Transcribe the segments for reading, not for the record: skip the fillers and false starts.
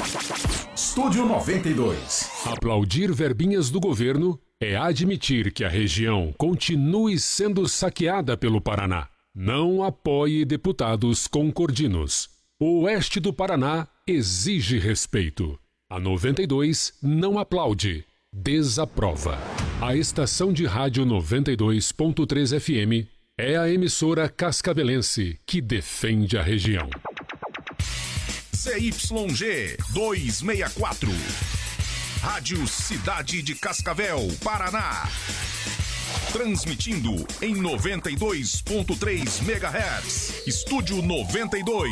Estúdio 92. Aplaudir verbinhas do governo é admitir que a região continue sendo saqueada pelo Paraná. Não apoie deputados concordinos. O oeste do Paraná exige respeito. A 92 não aplaude, desaprova. A estação de rádio 92.3 FM é a emissora cascavelense que defende a região. CYG 264. Rádio Cidade de Cascavel, Paraná. Transmitindo em 92.3 MHz. Estúdio 92.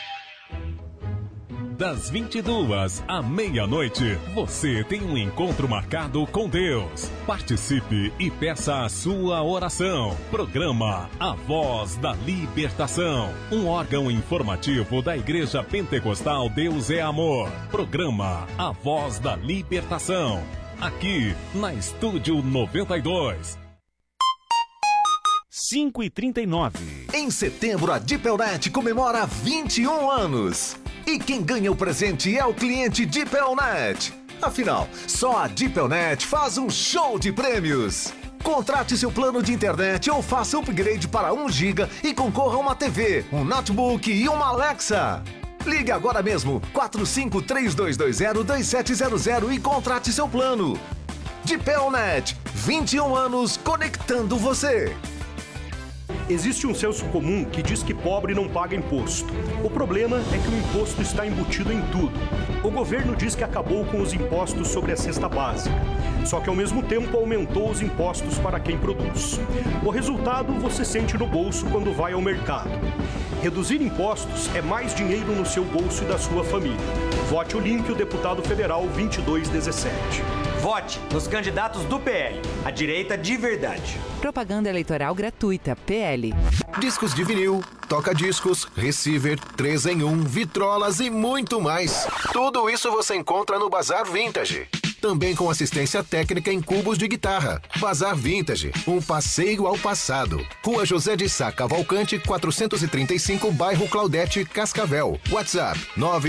Das 22 à meia-noite, você tem um encontro marcado com Deus. Participe e peça a sua oração. Programa A Voz da Libertação, um órgão informativo da Igreja Pentecostal Deus é Amor. Programa A Voz da Libertação, aqui na Estúdio 92. 5h39. Em setembro, a Dipelnet comemora 21 anos. E quem ganha o presente é o cliente Dipelnet. Afinal, só a Dipelnet faz um show de prêmios. Contrate seu plano de internet ou faça upgrade para 1 GB e concorra a uma TV, um notebook e uma Alexa. Ligue agora mesmo, 4532202700 e contrate seu plano. Dipelnet, 21 anos conectando você. Existe um senso comum que diz que pobre não paga imposto. O problema é que o imposto está embutido em tudo. O governo diz que acabou com os impostos sobre a cesta básica, só que ao mesmo tempo aumentou os impostos para quem produz. O resultado você sente no bolso quando vai ao mercado. Reduzir impostos é mais dinheiro no seu bolso e da sua família. Vote o link, o deputado federal 2217. Vote nos candidatos do PL, a direita de verdade. Propaganda eleitoral gratuita, PL. Discos de vinil, toca-discos, receiver, 3 em 1, vitrolas e muito mais. Tudo isso você encontra no Bazar Vintage. Também com assistência técnica em cubos de guitarra. Bazar Vintage, um passeio ao passado. Rua José de Sá Cavalcante, 435, bairro Claudete, Cascavel. WhatsApp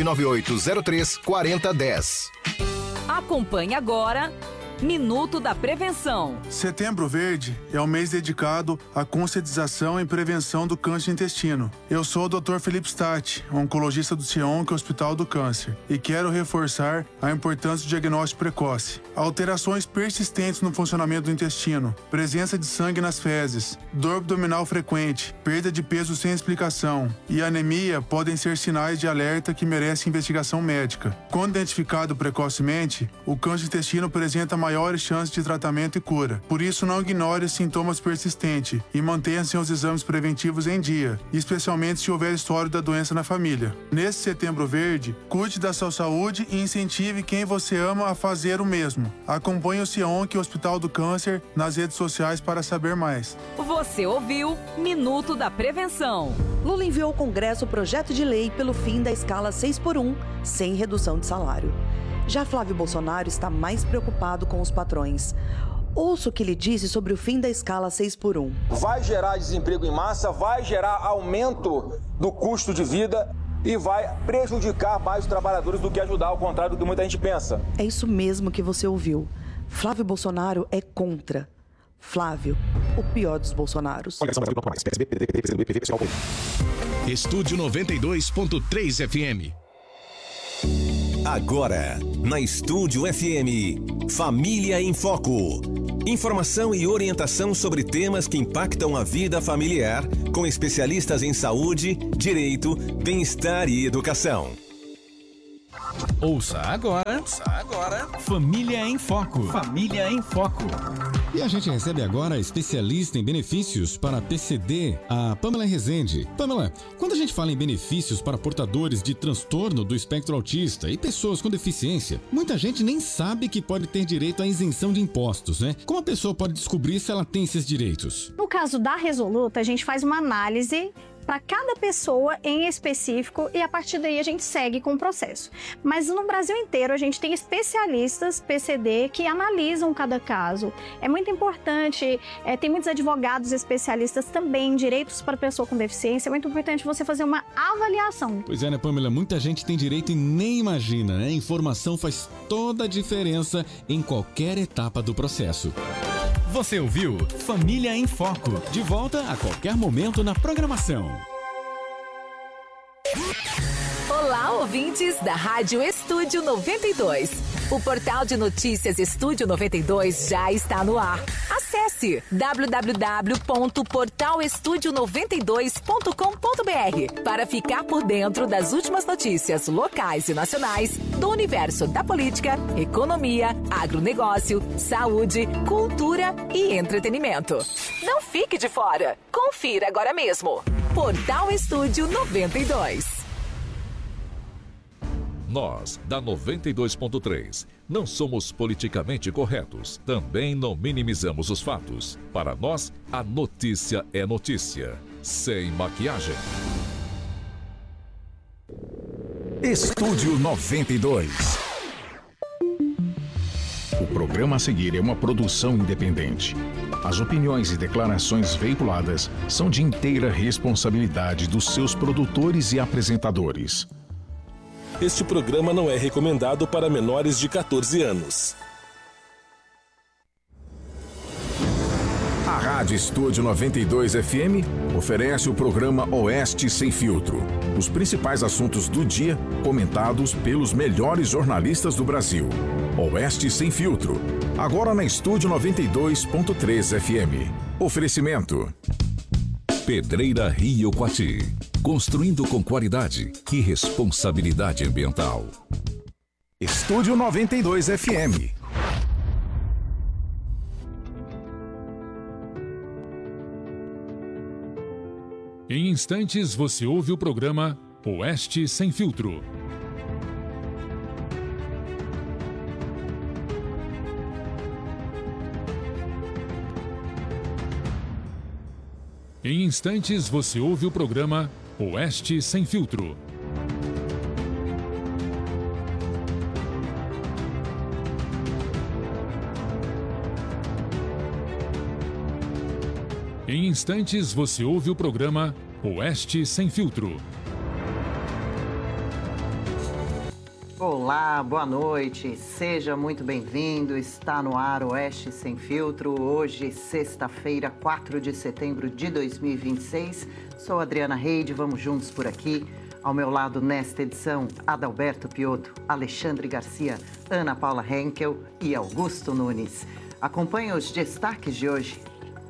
998034010. Acompanhe agora Minuto da Prevenção. Setembro Verde é um mês dedicado à conscientização e prevenção do câncer de intestino. Eu sou o Dr. Felipe Statti, oncologista do CIONC Hospital do Câncer, e quero reforçar a importância do diagnóstico precoce. Alterações persistentes no funcionamento do intestino, presença de sangue nas fezes, dor abdominal frequente, perda de peso sem explicação e anemia podem ser sinais de alerta que merecem investigação médica. Quando identificado precocemente, o câncer de intestino apresenta maiores chances de tratamento e cura. Por isso, não ignore os sintomas persistentes e mantenha seus exames preventivos em dia, especialmente se houver histórico da doença na família. Nesse Setembro Verde, cuide da sua saúde e incentive quem você ama a fazer o mesmo. Acompanhe o CIONC Hospital do Câncer nas redes sociais para saber mais. Você ouviu Minuto da Prevenção. Lula enviou ao Congresso o projeto de lei pelo fim da escala 6x1, sem redução de salário. Já Flávio Bolsonaro está mais preocupado com os patrões. Ouça o que ele disse sobre o fim da escala 6x1. Vai gerar desemprego em massa, vai gerar aumento do custo de vida e vai prejudicar mais os trabalhadores do que ajudar, ao contrário do que muita gente pensa. É isso mesmo que você ouviu. Flávio Bolsonaro é contra. Flávio, o pior dos Bolsonaros. Estúdio 92.3 FM. Agora, na Estúdio FM, Família em Foco. Informação e orientação sobre temas que impactam a vida familiar, com especialistas em saúde, direito, bem-estar e educação. Ouça agora. Família em Foco. Família em Foco. E a gente recebe agora especialista em benefícios para PCD, a Pamela Rezende. Pamela, quando a gente fala em benefícios para portadores de transtorno do espectro autista e pessoas com deficiência, muita gente nem sabe que pode ter direito à isenção de impostos, né? Como a pessoa pode descobrir se ela tem esses direitos? No caso da Resoluta, a gente faz uma análise para cada pessoa em específico e a partir daí a gente segue com o processo. Mas no Brasil inteiro a gente tem especialistas PCD que analisam cada caso. É muito importante, tem muitos advogados especialistas também em direitos para pessoa com deficiência, é muito importante você fazer uma avaliação. Pois é, né, Pamela? Muita gente tem direito e nem imagina, né? Informação faz toda a diferença em qualquer etapa do processo. Você ouviu Família em Foco. De volta a qualquer momento na programação. Olá, ouvintes da Rádio Estúdio 92. O portal de notícias Estúdio 92 já está no ar. Acesse www.portalestudio92.com.br para ficar por dentro das últimas notícias locais e nacionais do universo da política, economia, agronegócio, saúde, cultura e entretenimento. Não fique de fora. Confira agora mesmo. Portal Estúdio 92. Nós, da 92.3, não somos politicamente corretos. Também não minimizamos os fatos. Para nós, a notícia é notícia. Sem maquiagem. Estúdio 92. O programa a seguir é uma produção independente. As opiniões e declarações veiculadas são de inteira responsabilidade dos seus produtores e apresentadores. Este programa não é recomendado para menores de 14 anos. A Rádio Estúdio 92 FM oferece o programa Oeste Sem Filtro. Os principais assuntos do dia, comentados pelos melhores jornalistas do Brasil. Oeste Sem Filtro, agora na Estúdio 92.3 FM. Oferecimento: Pedreira Rio Coati. Construindo com qualidade e responsabilidade ambiental. Estúdio 92 FM. Em instantes você ouve o programa Oeste Sem Filtro. Em instantes você ouve o programa Oeste Sem Filtro. Em instantes você ouve o programa Oeste Sem Filtro. Olá, boa noite, seja muito bem-vindo, está no ar Oeste Sem Filtro, hoje, sexta-feira, 4 de setembro de 2026, sou Adriana Reide, vamos juntos por aqui, ao meu lado nesta edição, Adalberto Piotto, Alexandre Garcia, Ana Paula Henkel e Augusto Nunes. Acompanhe os destaques de hoje.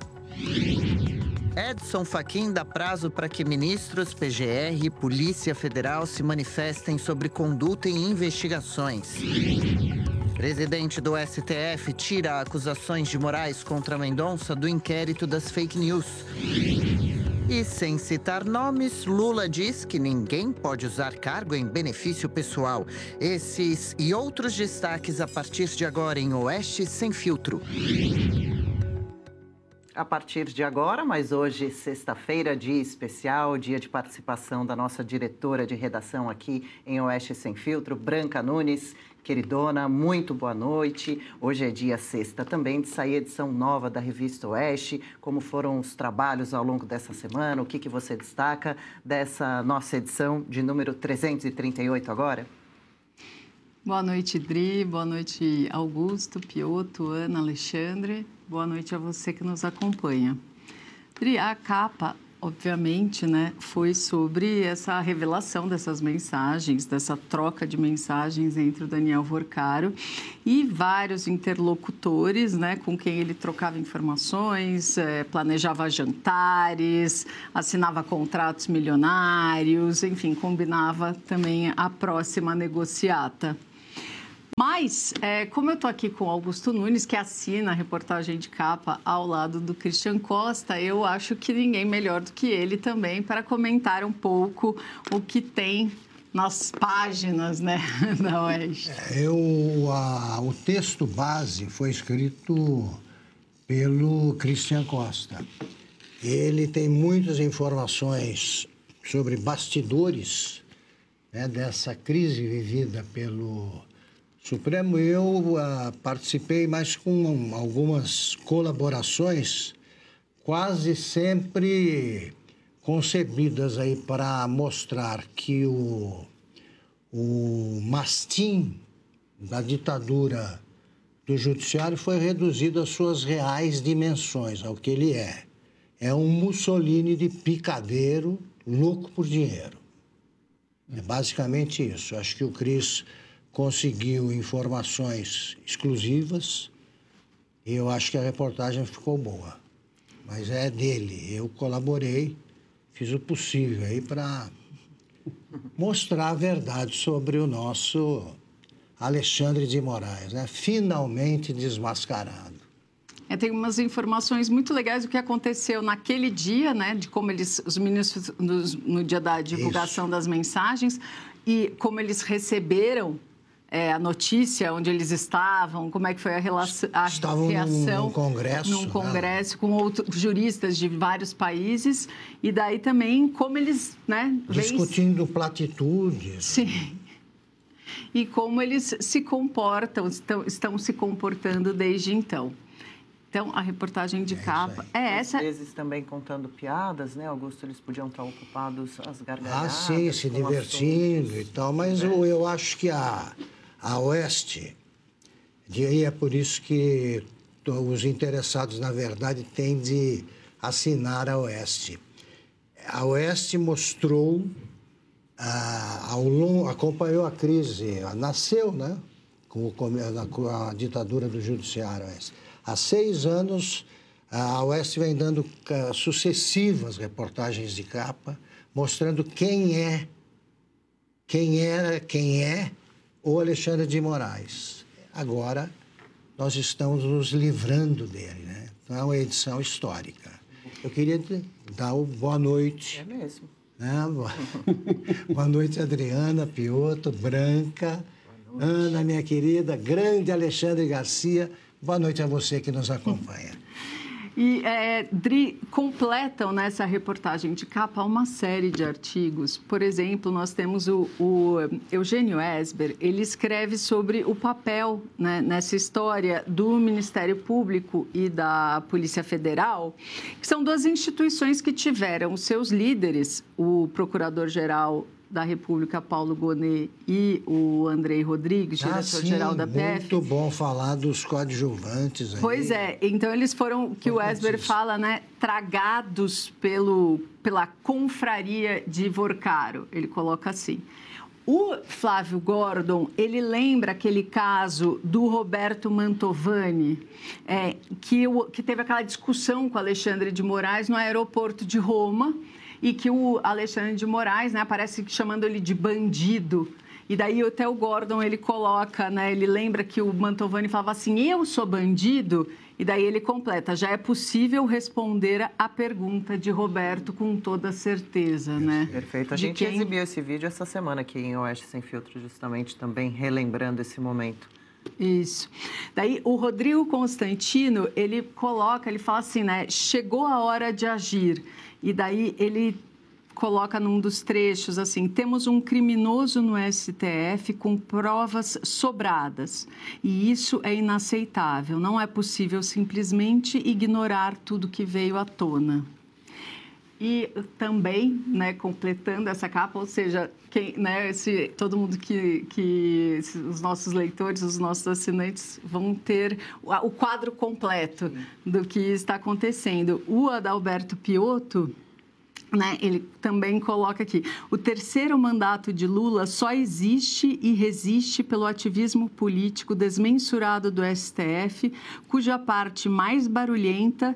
Edson Fachin dá prazo para que ministros, PGR e Polícia Federal se manifestem sobre conduta e investigações. Presidente do STF tira acusações de Moraes contra Mendonça do inquérito das fake news. E sem citar nomes, Lula diz que ninguém pode usar cargo em benefício pessoal. Esses e outros destaques a partir de agora em Oeste Sem Filtro. A partir de agora, mas hoje, sexta-feira, dia especial, dia de participação da nossa diretora de redação aqui em Oeste Sem Filtro, Branca Nunes. Queridona, muito boa noite. Hoje é dia sexta também de sair edição nova da Revista Oeste. Como foram os trabalhos ao longo dessa semana? O que você destaca dessa nossa edição de número 338 agora? Boa noite, Dri. Boa noite, Augusto, Piotto, Ana, Alexandre. Boa noite a você que nos acompanha. Dri, a capa, obviamente, né, foi sobre essa revelação dessas mensagens, dessa troca de mensagens entre o Daniel Vorcaro e vários interlocutores, né, com quem ele trocava informações, planejava jantares, assinava contratos milionários, enfim, combinava também a próxima negociata. Mas, como eu estou aqui com o Augusto Nunes, que assina a reportagem de capa ao lado do Christian Costa, eu acho que ninguém melhor do que ele também para comentar um pouco o que tem nas páginas, né, da Oeste. O texto base foi escrito pelo Christian Costa. Ele tem muitas informações sobre bastidores, né, dessa crise vivida pelo Supremo. Eu participei, mas com algumas colaborações quase sempre concebidas aí para mostrar que o mastim da ditadura do judiciário foi reduzido às suas reais dimensões, ao que ele é. É um Mussolini de picadeiro, louco por dinheiro. É basicamente isso. Acho que o Cris conseguiu informações exclusivas e eu acho que a reportagem ficou boa. Mas é dele. Eu colaborei, fiz o possível aí para mostrar a verdade sobre o nosso Alexandre de Moraes, né? Finalmente desmascarado. Tem umas informações muito legais do que aconteceu naquele dia, né? De como os ministros, no dia da divulgação das mensagens, e como eles receberam a notícia, onde eles estavam, como é que foi a reação. Num congresso. Num congresso, com outros juristas de vários países, e daí também como eles, né? Discutindo platitudes. Sim. E como eles se comportam, estão se comportando desde então. Então, a reportagem de capa é essa. Às vezes também contando piadas, né, Augusto? Eles podiam estar ocupados às gargalhadas. Sim, se divertindo e tal. Mas eu acho que a Oeste, e é por isso que os interessados, na verdade, têm de assinar a Oeste. A Oeste mostrou, acompanhou a crise, nasceu, né, com a ditadura do judiciário. Há 6 anos, a Oeste vem dando sucessivas reportagens de capa, mostrando quem é o Alexandre de Moraes. Agora, nós estamos nos livrando dele, né? Então, é uma edição histórica. Eu queria dar boa noite. É mesmo. Né? Boa noite, Adriana, Piotto, Branca, Ana, minha querida, grande Alexandre Garcia. Boa noite a você que nos acompanha. E, Dri, completam nessa reportagem de capa uma série de artigos. Por exemplo, nós temos o Eugênio Esber, ele escreve sobre o papel, né, nessa história do Ministério Público e da Polícia Federal, que são 2 instituições que tiveram seus líderes, o Procurador-Geral da República, Paulo Gonet, e o Andrei Rodrigues, diretor-geral da PF. Muito bom falar dos coadjuvantes aí. Pois é, então eles foram, que o Esber fala, né, tragados pela confraria de Vorcaro, ele coloca assim. O Flávio Gordon, ele lembra aquele caso do Roberto Mantovani, que teve aquela discussão com Alexandre de Moraes no aeroporto de Roma, e que o Alexandre de Moraes, né, aparece chamando ele de bandido. E daí até o Gordon, ele coloca, né, ele lembra que o Mantovani falava assim, eu sou bandido? E daí ele completa, já é possível responder a pergunta de Roberto com toda certeza, né? Perfeito. A gente exibiu esse vídeo essa semana aqui em Oeste Sem Filtro, justamente também relembrando esse momento. Isso. Daí o Rodrigo Constantino, ele fala assim, né, chegou a hora de agir. E daí ele coloca num dos trechos assim, temos um criminoso no STF com provas sobradas. E isso é inaceitável. Não é possível simplesmente ignorar tudo que veio à tona. E também, né, completando essa capa, ou seja, todo mundo os nossos leitores, os nossos assinantes vão ter o quadro completo do que está acontecendo. O Adalberto Piotto, né, ele também coloca aqui, o 3º mandato de Lula só existe e resiste pelo ativismo político desmensurado do STF, cuja parte mais barulhenta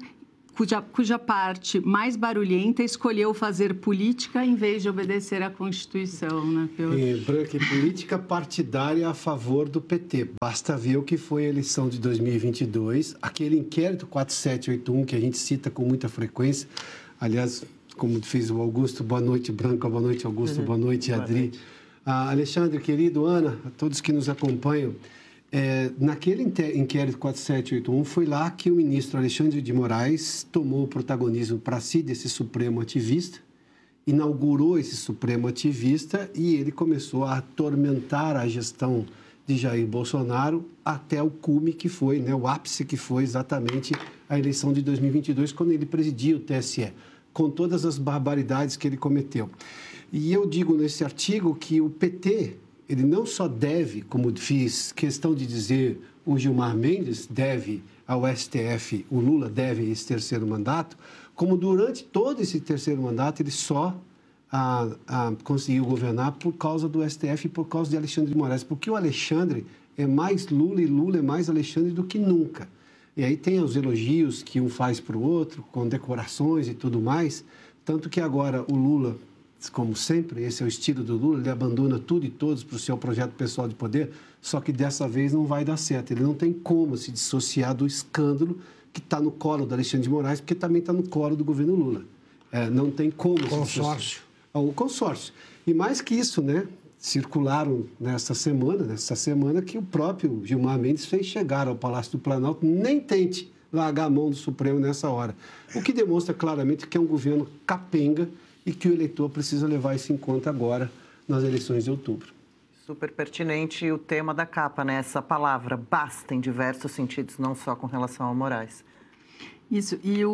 escolheu fazer política em vez de obedecer à Constituição, né, Branca, política partidária a favor do PT. Basta ver o que foi a eleição de 2022, aquele inquérito 4781 que a gente cita com muita frequência. Aliás, como fez o Augusto, boa noite, Branca, boa noite, Augusto, boa noite, Adri. Alexandre, querido, Ana, a todos que nos acompanham. Naquele inquérito 4781, foi lá que o ministro Alexandre de Moraes tomou o protagonismo para si desse Supremo ativista, inaugurou esse Supremo ativista e ele começou a atormentar a gestão de Jair Bolsonaro até o cume que foi, né, o ápice que foi exatamente a eleição de 2022, quando ele presidia o TSE, com todas as barbaridades que ele cometeu. E eu digo nesse artigo que o PT, ele não só deve, como fiz questão de dizer, o Gilmar Mendes deve ao STF, o Lula deve esse terceiro mandato, como durante todo esse terceiro mandato ele só conseguiu governar por causa do STF e por causa de Alexandre de Moraes, porque o Alexandre é mais Lula e Lula é mais Alexandre do que nunca. E aí tem os elogios que um faz para o outro, com decorações e tudo mais, tanto que agora o Lula, como sempre, esse é o estilo do Lula, ele abandona tudo e todos para o seu projeto pessoal de poder, só que dessa vez não vai dar certo. Ele não tem como se dissociar do escândalo que está no colo do Alexandre de Moraes, porque também está no colo do governo Lula. Não tem como se dissociar. O consórcio. E mais que isso, né? Circularam nessa semana, que o próprio Gilmar Mendes fez chegar ao Palácio do Planalto, nem tente largar a mão do Supremo nessa hora. O que demonstra claramente que é um governo capenga e que o eleitor precisa levar isso em conta agora nas eleições de outubro. Super pertinente o tema da capa, né? Essa palavra basta em diversos sentidos, não só com relação ao Moraes. Isso, e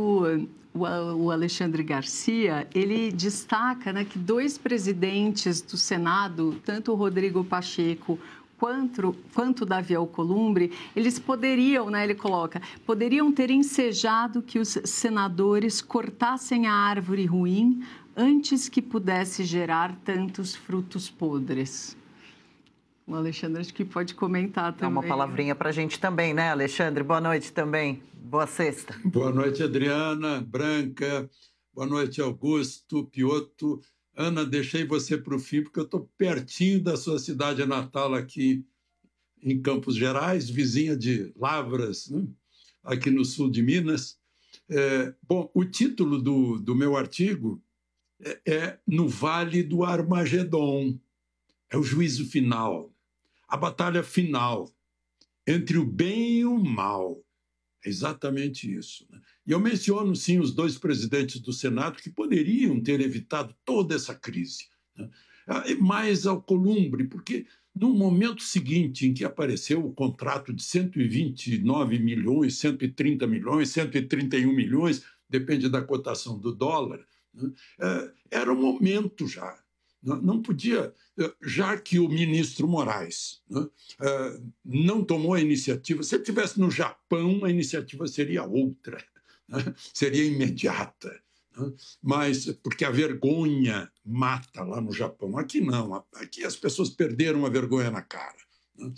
o Alexandre Garcia, ele destaca, né, que 2 presidentes do Senado, tanto o Rodrigo Pacheco quanto o Davi Alcolumbre, eles poderiam, né, ele coloca, poderiam ter ensejado que os senadores cortassem a árvore ruim antes que pudesse gerar tantos frutos podres. O Alexandre acho que pode comentar também. Dá uma palavrinha para a gente também, né, Alexandre? Boa noite também. Boa sexta. Boa noite, Adriana, Branca. Boa noite, Augusto, Piotto. Ana, deixei você para o fim, porque eu estou pertinho da sua cidade natal aqui em Campos Gerais, vizinha de Lavras, né? Aqui no sul de Minas. Bom, o título do meu artigo é No Vale do Armagedon. É o juízo final, a batalha final entre o bem e o mal. É exatamente isso, né? E eu menciono, sim, os 2 presidentes do Senado que poderiam ter evitado toda essa crise, né? Mais Alcolumbre, porque no momento seguinte em que apareceu o contrato de 129 milhões, 130 milhões, 131 milhões, depende da cotação do dólar, né? Era o momento já. Não podia, já que o ministro Moraes, né, não tomou a iniciativa. Se ele estivesse no Japão, a iniciativa seria outra, né, seria imediata. Né, mas porque a vergonha mata lá no Japão. Aqui não, aqui as pessoas perderam a vergonha na cara. Né,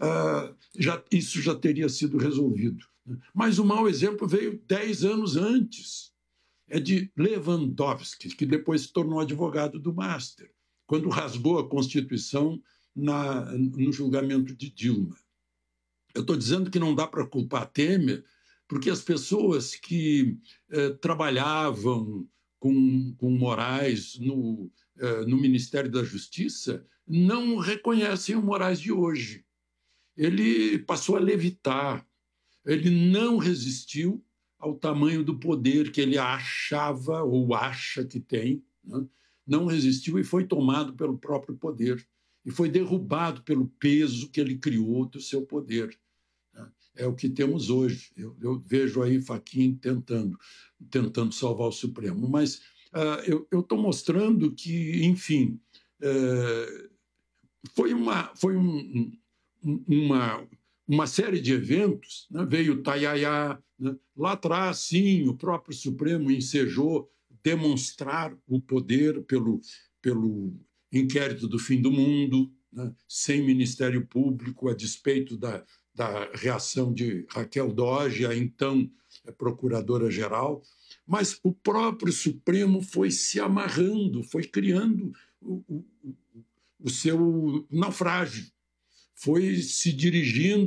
isso já teria sido resolvido. Né. Mas o mau exemplo veio 10 anos antes. É de Lewandowski, que depois se tornou advogado do Master, quando rasgou a Constituição no julgamento de Dilma. Eu estou dizendo que não dá para culpar Temer, porque as pessoas que trabalhavam com Moraes no Ministério da Justiça não reconhecem o Moraes de hoje. Ele passou a levitar, ele não resistiu ao tamanho do poder que ele achava ou acha que tem, né? Não resistiu e foi tomado pelo próprio poder e foi derrubado pelo peso que ele criou do seu poder. Né? É o que temos hoje. Eu vejo aí Fachin tentando salvar o Supremo, mas eu estou mostrando que, enfim, foi uma série de eventos, né? Veio o Tayaya, né? Lá atrás, sim, o próprio Supremo ensejou demonstrar o poder pelo inquérito do fim do mundo, né? Sem Ministério Público, a despeito da reação de Raquel Dodge, a então procuradora-geral. Mas o próprio Supremo foi se amarrando, foi criando o seu naufrágio, foi se dirigindo